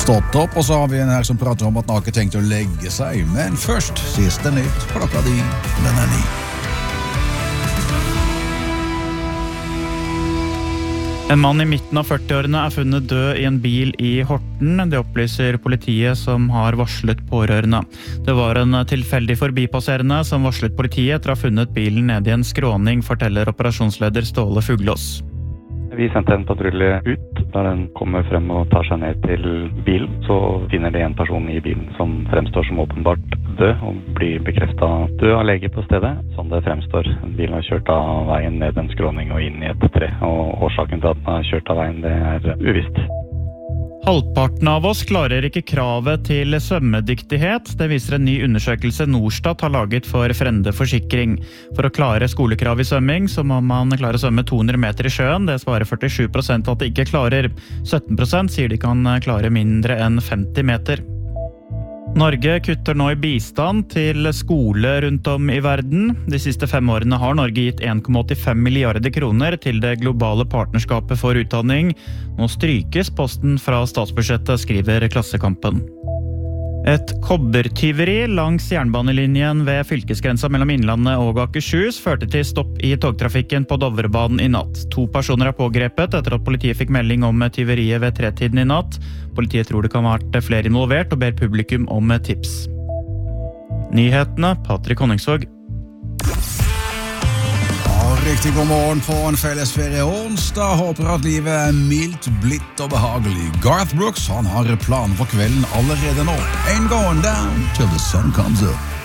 stått opp, og så har vi en her som prater om at han har ikke tenkt å legge seg. Men først, siste nytt, klokka di, den er 9. En mann i midten av 40-årene er funnet død i en bil i Horten. Det opplyser politiet som har varslet pårørende. Det var en tilfeldig forbipasserende som varslet politiet etter å ha funnet bilen nede i en skråning, forteller operasjonsleder Ståle Fuglås. Vi sendte en patrulje ut. Da den kommer frem og tar seg ned til bilen, så finner de en person i bilen som fremstår som åpenbart død, og blir bekreftet død av lege på stedet. Sånn det fremstår. Bilen har kjørt av veien ned en skråning og inn i et tre, og årsaken til at den har kjørt av veien, det er uvisst. Halvparten av oss klarer ikke kravet til svømmedyktighet. Det viser en ny undersøkelse Norstat har laget for Frende Forsikring. For å klare skolekrav i svømming, så må man klare å svømme 200 meter i sjøen. Det svarer 47% at de ikke klarer. 17% sier de kan klare mindre enn 50 meter. Norge kutter nå i bistand til skole rundt om i verden. De siste 5 årene har Norge gitt 1,85 milliarder kroner til det globale partnerskapet for utdanning. Nå strykes posten fra statsbudsjettet, skriver Klassekampen. Et kobbertyveri langs jernbanelinjen ved fylkesgrensa mellom Innlandet og Akershus førte til stopp i togtrafikken på Dovrebanen i natt. 2 personer er pågrepet etter at politiet fikk melding om tyveriet ved 3-tiden i natt. Politiet tror det kan ha vært flere involvert og ber publikum om tips. Nyhetene, Patrick Honningsvåg. Riktig god morgen på en fellesferie onsdag. Håper at livet er mildt, blidt og behagelig. Garth Brooks, han har planer for kvelden allerede nå. Ain't going down till the sun comes up.